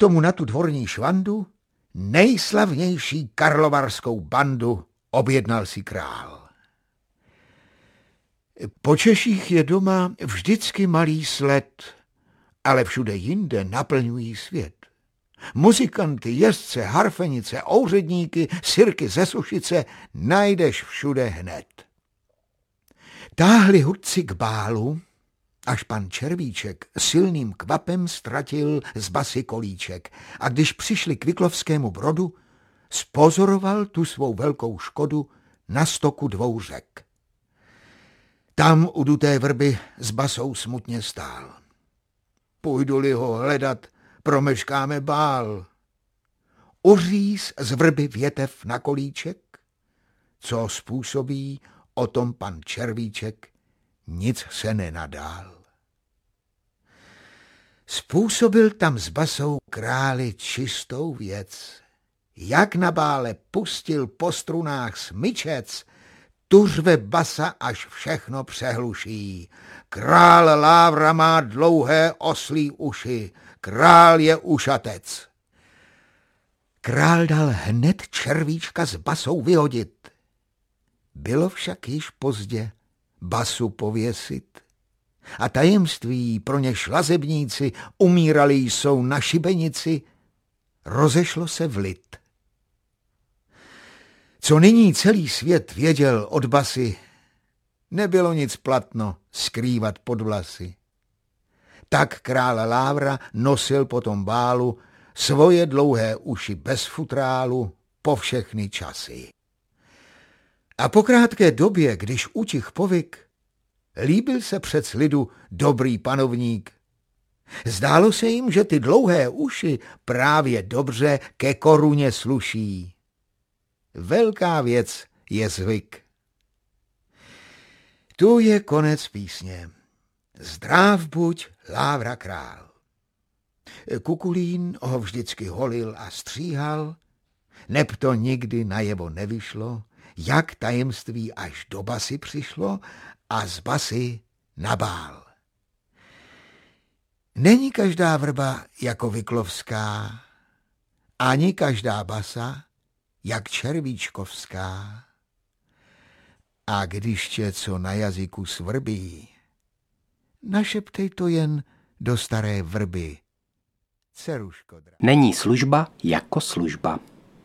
tomu na tu dvorní švandu nejslavnější karlovarskou bandu objednal si král. Po Češích je doma vždycky malý sled, ale všude jinde naplňují svět. Muzikanty, jezdce, harfenice, ouředníky, sirky ze Sušice najdeš všude hned. Táhli hudci k bálu, až pan Červíček silným kvapem ztratil z basy kolíček a když přišli k Viklovskému Brodu, spozoroval tu svou velkou škodu na stoku dvou řek. Tam u duté vrby s basou smutně stál. Půjdu-li ho hledat, promeškáme bál. Uříz z vrby větev na kolíček, co způsobí, o tom pan Červíček nic se nenadál. Způsobil tam s basou králi čistou věc. Jak na bále pustil po strunách smyčec, tu řve basa, až všechno přehluší. Král Lávra má dlouhé oslí uši, král je ušatec. Král dal hned Červíčka s basou vyhodit. Bylo však již pozdě basu pověsit. A tajemství, pro něž lazebníci umírali jsou na šibenici, rozešlo se v lid. Co nyní celý svět věděl od basy, nebylo nic platno skrývat pod vlasy. Tak král Lávra nosil po tom bálu svoje dlouhé uši bez futrálu po všechny časy. A po krátké době, když utich povyk, líbil se přec lidu dobrý panovník. Zdálo se jim, že ty dlouhé uši právě dobře ke koruně sluší. Velká věc je zvyk. Tu je konec písně. Zdrav buď, Lávra král. Kukulín ho vždycky holil a stříhal, neb to nikdy najevo nevyšlo, jak tajemství až do basy přišlo a z basy na bál. Není každá vrba jako Viklovská, ani každá basa jak Červíčkovská. A když tě co na jazyku svrbí, našeptej to jen do staré vrby. Ceruško. Není služba jako služba.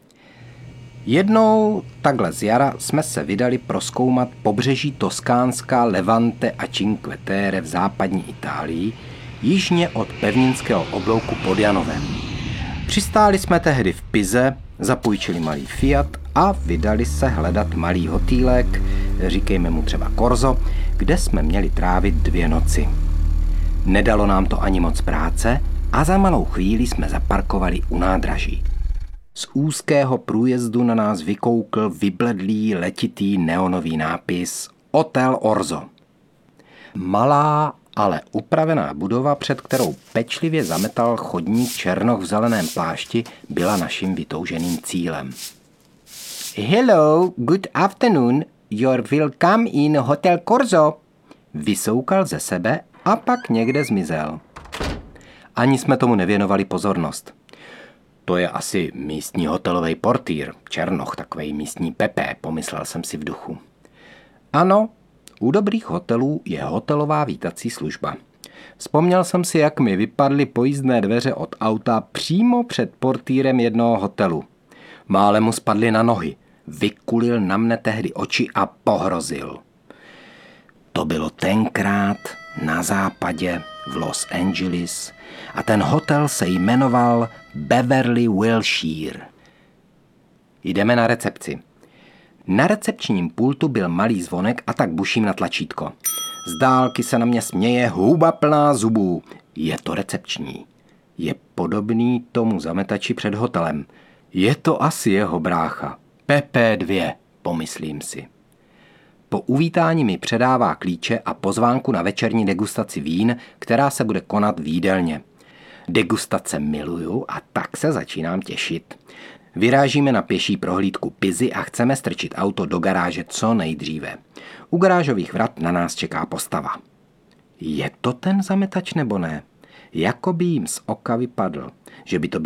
Jednou takhle z jara jsme se vydali prozkoumat pobřeží Toskánska, Levante a Cinque Terre v západní Itálii, jižně od pevninského oblouku pod Janovem. Přistáli jsme tehdy v Pize, zapůjčili malý Fiat a vydali se hledat malý hotýlek, říkejme mu třeba Korzo, kde jsme měli trávit 2 noci. Nedalo nám to ani moc práce a za malou chvíli jsme zaparkovali u nádraží. Z úzkého průjezdu na nás vykoukl vybledlý letitý neonový nápis Hotel Orzo. Malá, ale upravená budova, před kterou pečlivě zametal chodník černoch v zeleném plášti, byla naším vytouženým cílem. Hello, good afternoon, you're welcome in Hotel Korzo, vysoukal ze sebe a pak někde zmizel. Ani jsme tomu nevěnovali pozornost. To je asi místní hotelový portýr, černoch, takovej místní Pepe, pomyslel jsem si v duchu. Ano, u dobrých hotelů je hotelová vítací služba. Vzpomněl jsem si, jak mi vypadly pojízdné dveře od auta přímo před portýrem jednoho hotelu. Málem mu spadly na nohy, vykulil na mne tehdy oči a pohrozil. To bylo tenkrát na západě v Los Angeles a ten hotel se jmenoval Beverly Wilshire. Jdeme na recepci. Na recepčním pultu byl malý zvonek a tak buším na tlačítko. Z dálky se na mě směje huba plná zubů. Je to recepční. Je podobný tomu zametači před hotelem. Je to asi jeho brácha. PP2, pomyslím si. Po uvítání mi předává klíče a pozvánku na večerní degustaci vín, která se bude konat v jídelně. Degustace miluju a tak se začínám těšit. Vyrážíme na pěší prohlídku Pizy a chceme strčit auto do garáže co nejdříve. U garážových vrat na nás čeká postava. Je to ten zametač nebo ne? Jakoby jim z oka vypadl, že by to